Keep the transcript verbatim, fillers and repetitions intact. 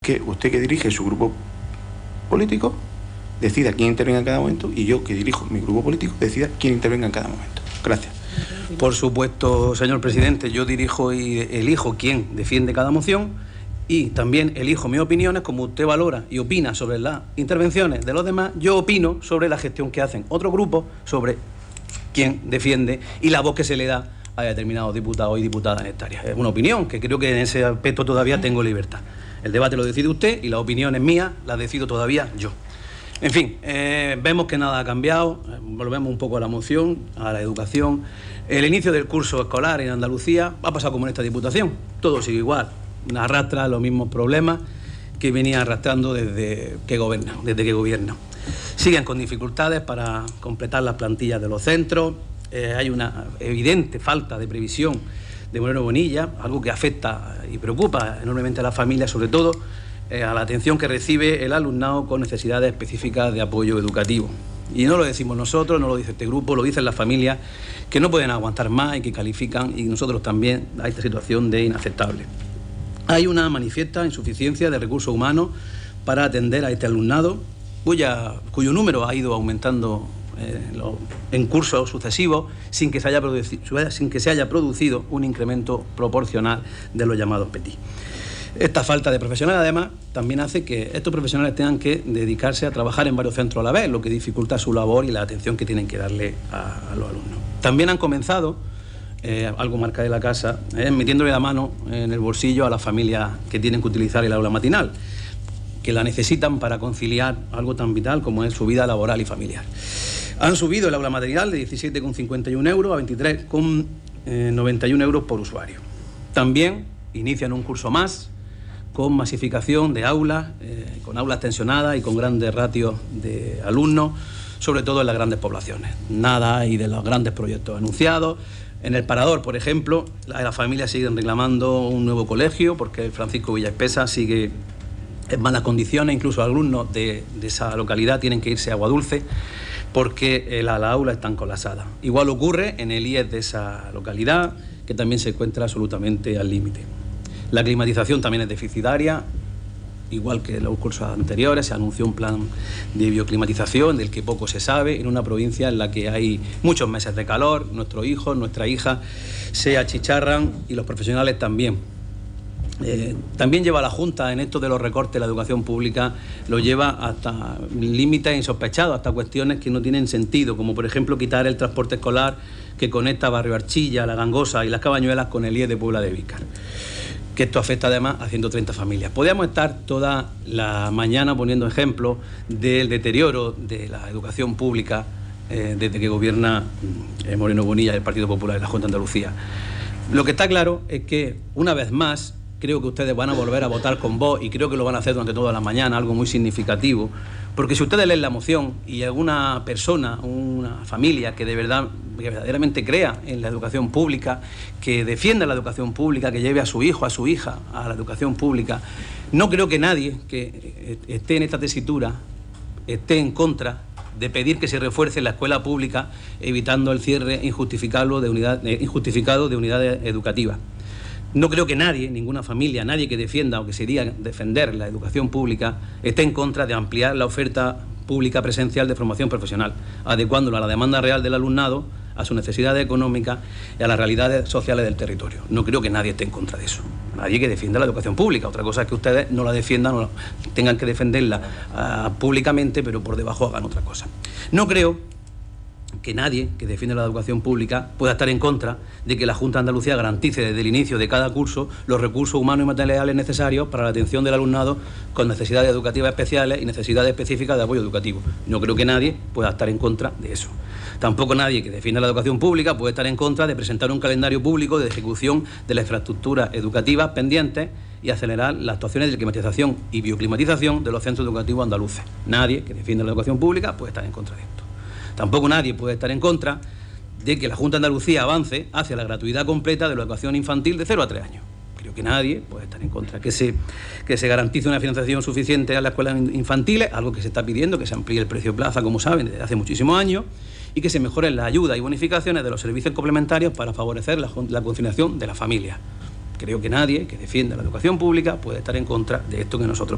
Que usted, que dirige su grupo político, decida quién intervenga en cada momento, y yo, que dirijo mi grupo político, decida quién intervenga en cada momento. Gracias. Por supuesto, señor presidente, yo dirijo y elijo quién defiende cada moción, y también elijo mis opiniones. Como usted valora y opina sobre las intervenciones de los demás, yo opino sobre la gestión que hacen otros grupos, sobre quién defiende y la voz que se le da a determinados diputados y diputadas en esta área. Es una opinión que creo que en ese aspecto todavía tengo libertad. El debate lo decide usted y las opiniones mías las decido todavía yo. En fin, eh, vemos que nada ha cambiado. Volvemos un poco a la moción, a la educación. El inicio del curso escolar en Andalucía ha pasado como en esta Diputación. Todo sigue igual. Arrastra los mismos problemas que venía arrastrando desde que gobierna, desde que gobierna. Siguen con dificultades para completar las plantillas de los centros. Eh, hay una evidente falta de previsión de Moreno Bonilla, algo que afecta y preocupa enormemente a las familias, sobre todo eh, a la atención que recibe el alumnado con necesidades específicas de apoyo educativo. Y no lo decimos nosotros, no lo dice este grupo, lo dicen las familias, que no pueden aguantar más y que califican, y nosotros también, a esta situación de inaceptable. Hay una manifiesta insuficiencia de recursos humanos para atender a este alumnado, cuya, cuyo número ha ido aumentando Eh, lo, en cursos sucesivos sin que, se haya sin que se haya producido un incremento proporcional de los llamados P E T I. Esta falta de profesionales, además, también hace que estos profesionales tengan que dedicarse a trabajar en varios centros a la vez, lo que dificulta su labor y la atención que tienen que darle a, a los alumnos. También han comenzado, eh, algo marca de la casa, eh, metiéndole la mano en el bolsillo a las familias que tienen que utilizar el aula matinal, que la necesitan para conciliar algo tan vital como es su vida laboral y familiar. Han subido el aula material de diecisiete con cincuenta y un euros a veintitrés con noventa y un euros por usuario. También inician un curso más con masificación de aulas, eh, con aulas tensionadas y con grandes ratios de alumnos, sobre todo en las grandes poblaciones. Nada hay de los grandes proyectos anunciados. En el Parador, por ejemplo, las la familias siguen reclamando un nuevo colegio porque Francisco Villaespesa sigue en malas condiciones. Incluso alumnos de, de esa localidad tienen que irse a Aguadulce porque las la aulas están colapsadas. Igual ocurre en el I E S de esa localidad, que también se encuentra absolutamente al límite. La climatización también es deficitaria, igual que en los cursos anteriores. Se anunció un plan de bioclimatización del que poco se sabe, en una provincia en la que hay muchos meses de calor. Nuestros hijos, nuestras hijas se achicharran y los profesionales también. Eh, también lleva la Junta en esto de los recortes de la educación pública, lo lleva hasta límites insospechados, hasta cuestiones que no tienen sentido, como por ejemplo quitar el transporte escolar que conecta Barrio Archilla, La Gangosa y Las Cabañuelas con el I E S de Puebla de Vícar, que esto afecta además a ciento treinta familias. Podríamos estar toda la mañana poniendo ejemplos del deterioro de la educación pública eh, desde que gobierna eh, Moreno Bonilla del Partido Popular en la Junta de Andalucía. Lo que está claro es que, una vez más, creo que ustedes van a volver a votar con voz, y creo que lo van a hacer durante toda la mañana, algo muy significativo, porque si ustedes leen la moción y alguna persona, una familia que de verdad, que verdaderamente crea en la educación pública, que defienda la educación pública, que lleve a su hijo, a su hija a la educación pública, no creo que nadie que esté en esta tesitura esté en contra de pedir que se refuerce la escuela pública, evitando el cierre injustificado de, unidad, injustificado de unidades educativas. No creo que nadie, ninguna familia, nadie que defienda o que se diga defender la educación pública, esté en contra de ampliar la oferta pública presencial de formación profesional, adecuándola a la demanda real del alumnado, a sus necesidades económicas y a las realidades sociales del territorio. No creo que nadie esté en contra de eso. Nadie que defienda la educación pública. Otra cosa es que ustedes no la defiendan o tengan que defenderla uh, públicamente, pero por debajo hagan otra cosa. No creo que nadie que defiende la educación pública pueda estar en contra de que la Junta de Andalucía garantice desde el inicio de cada curso los recursos humanos y materiales necesarios para la atención del alumnado con necesidades educativas especiales y necesidades específicas de apoyo educativo. No creo que nadie pueda estar en contra de eso. Tampoco nadie que defienda la educación pública puede estar en contra de presentar un calendario público de ejecución de la infraestructura educativa pendiente y acelerar las actuaciones de climatización y bioclimatización de los centros educativos andaluces. Nadie que defienda la educación pública puede estar en contra de esto. Tampoco nadie puede estar en contra de que la Junta de Andalucía avance hacia la gratuidad completa de la educación infantil de cero a tres años. Creo que nadie puede estar en contra. Que se, que se garantice una financiación suficiente a las escuelas infantiles, algo que se está pidiendo, que se amplíe el precio plaza, como saben, desde hace muchísimos años, y que se mejoren las ayudas y bonificaciones de los servicios complementarios para favorecer la, la conciliación de las familias. Creo que nadie que defienda la educación pública puede estar en contra de esto que nosotros